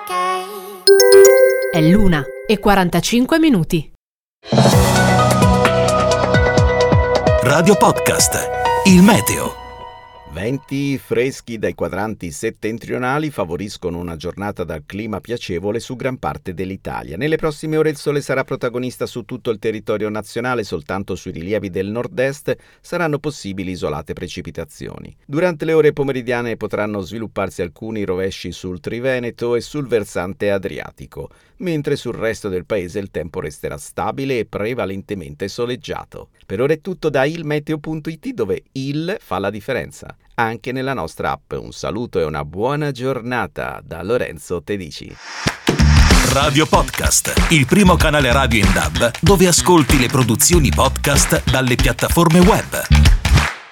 È l'1:45. Radio Podcast, il meteo. Venti freschi dai quadranti settentrionali favoriscono una giornata dal clima piacevole su gran parte dell'Italia. Nelle prossime ore il sole sarà protagonista su tutto il territorio nazionale, soltanto sui rilievi del nord-est saranno possibili isolate precipitazioni. Durante le ore pomeridiane potranno svilupparsi alcuni rovesci sul Triveneto e sul versante adriatico, mentre sul resto del paese il tempo resterà stabile e prevalentemente soleggiato. Per ora è tutto da ilmeteo.it, dove il fa la differenza anche nella nostra app. Un saluto e una buona giornata da Lorenzo Tedici. Radio Podcast, il primo canale radio in DAB dove ascolti le produzioni podcast dalle piattaforme web.